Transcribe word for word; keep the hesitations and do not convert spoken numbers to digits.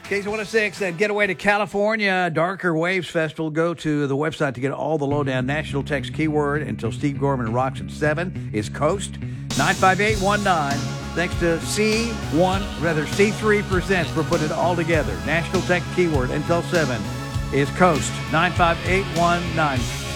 K Z one oh six, that Getaway to California Darker Waves Festival. Go to the website to get all the lowdown. National text keyword until Steve Gorman rocks at seven is Coast nine five eight one nine. Thanks to C one, rather C three Presents for putting it all together. National text keyword until seven is Coast nine five eight one nine.